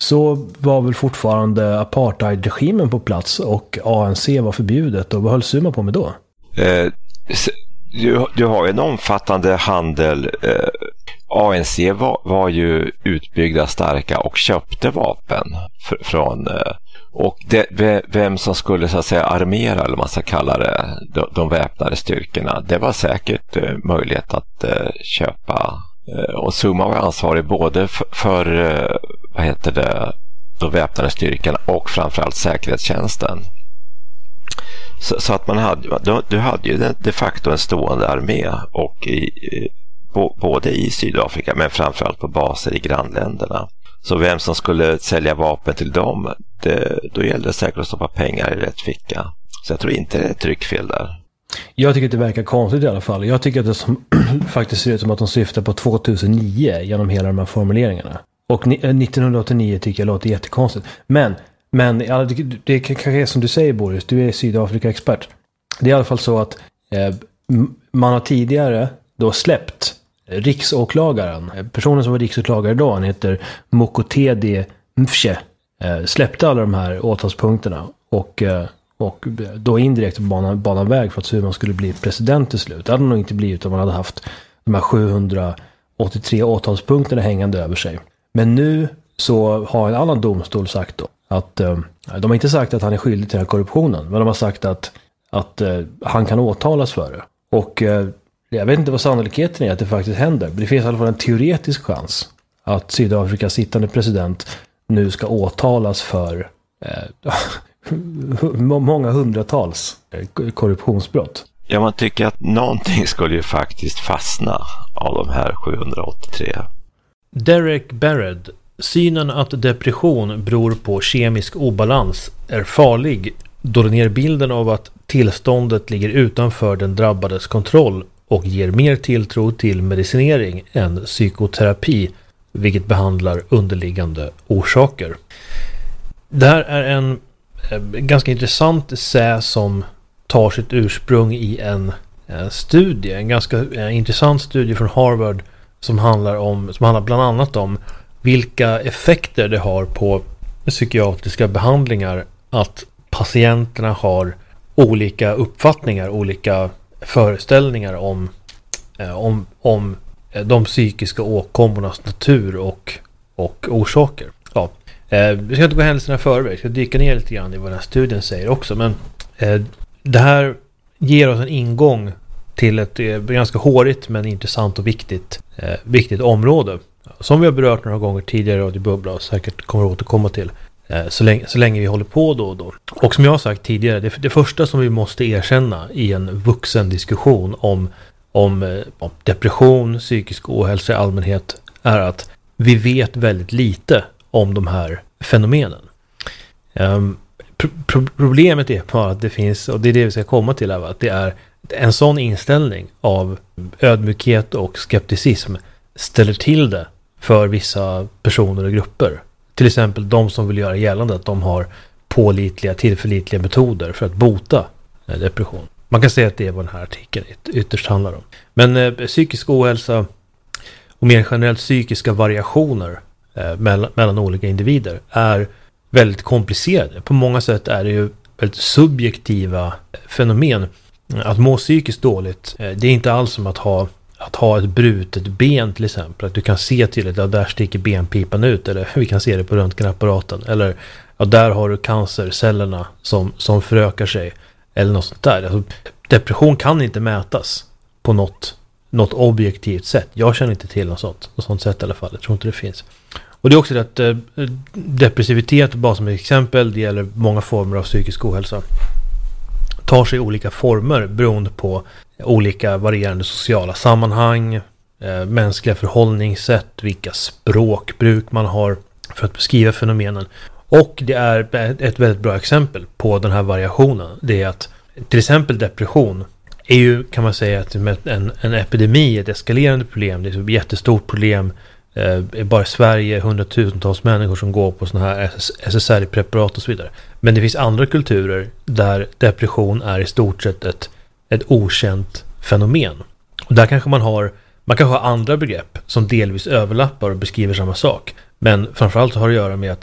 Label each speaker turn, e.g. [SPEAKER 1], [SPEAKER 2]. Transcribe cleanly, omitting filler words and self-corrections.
[SPEAKER 1] så var väl fortfarande apartheidregimen på plats och ANC var förbjudet. Och vad höll Zuma på med då?
[SPEAKER 2] Du har en omfattande handel. ANC var ju utbyggda, starka och köpte vapen från... Och vem som skulle så att säga armera, eller man ska kalla det, de väpnade styrkorna, det var säkert möjlighet att köpa. Och Zuma var ansvarig både för de väpnade styrkorna och framförallt säkerhetstjänsten. Så att du hade ju de facto en stående armé och både i Sydafrika men framförallt på baser i grannländerna. Så vem som skulle sälja vapen till dem, då gällde det säkert att stoppa pengar i rätt ficka. Så jag tror inte det är ett tryckfel där. Jag tycker att det verkar konstigt i alla fall. Jag tycker att det faktiskt ser ut som att de syftar på 2009 genom hela de här formuleringarna. Och 1989 tycker jag låter jättekonstigt. Men det kanske är som du säger, Boris, du är Sydafrika-expert. Det är i alla fall så att man har tidigare då släppt riksåklagaren. Personen som var riksåklagare då, han heter Mokotedi Mfshe, släppte alla de här åtalspunkterna och då indirekt banan väg för att Zuma skulle bli president till slut. Det hade nog inte blivit om man hade haft de här 783 åtalspunkterna hängande över sig. Men nu så har en annan domstol sagt då att de har inte sagt att han är skyldig till den här korruptionen, men de har sagt att han kan åtalas för det. Och jag vet inte vad sannolikheten är att det faktiskt händer. Men det finns i alla fall en teoretisk chans att Sydafrikas sittande president nu ska åtalas för många hundratals korruptionsbrott. Ja, man tycker att någonting skulle ju faktiskt fastna av de här 783.
[SPEAKER 3] Derek Barrett, synen att depression beror på kemisk obalans är farlig då den ger bilden av att tillståndet ligger utanför den drabbades kontroll och ger mer tilltro till medicinering än psykoterapi, vilket behandlar underliggande orsaker. Det här är en ganska intressant essä som tar sitt ursprung i en studie, en ganska intressant studie från Harvard som handlar bland annat om vilka effekter det har på psykiatriska behandlingar att patienterna har olika uppfattningar, olika föreställningar om de psykiska åkommornas natur och orsaker. Ja. Vi ska inte gå händelserna förväg, vi ska dyka ner lite grann i vad den här studien säger också, men det här ger oss en ingång till ett ganska hårigt men intressant och viktigt område som vi har berört några gånger tidigare i Radio Bubbla och säkert kommer att återkomma till så länge vi håller på då och då. Och som jag har sagt tidigare, det första som vi måste erkänna i en vuxen diskussion om depression, psykisk ohälsa i allmänhet är att vi vet väldigt lite om de här fenomenen. Problemet är bara att det finns, och det är det vi ska komma till, att det är en sån inställning av ödmjukhet och skepticism ställer till det för vissa personer och grupper. Till exempel de som vill göra gällande att de har pålitliga, tillförlitliga metoder för att bota depression. Man kan säga att det är vad den här artikeln ytterst handlar om. Men psykisk ohälsa och mer generellt psykiska variationer mellan olika individer är väldigt komplicerade. På många sätt är det ju väldigt subjektiva fenomen. Att må psykiskt dåligt, det är inte alls som att ha ett brutet ben till exempel. Att du kan se tydligt att där sticker benpipan ut, eller vi kan se det på röntgenapparaten. Eller att där har du cancercellerna som förökar sig. Eller något sånt där. Alltså, depression kan inte mätas på något objektivt sätt. Jag känner inte till något sånt sätt i alla fall. Jag tror inte det finns. Och det är också det att depressivitet, bara som ett exempel, det gäller många former av psykisk ohälsa, tar sig olika former beroende på olika varierande sociala sammanhang, mänskliga förhållningssätt, vilka språkbruk man har för att beskriva fenomenen. Och det är ett väldigt bra exempel på den här variationen. Det är att till exempel depression är ju, kan man säga, att en epidemi, ett eskalerande problem. Det är ett jättestort problem. Bara i Sverige hundratusentals människor som går på såna här SSRI-preparat och så vidare. Men det finns andra kulturer där depression är i stort sett ett okänt fenomen. Och där kanske man kan ha andra begrepp som delvis överlappar och beskriver samma sak. Men framförallt har det att göra med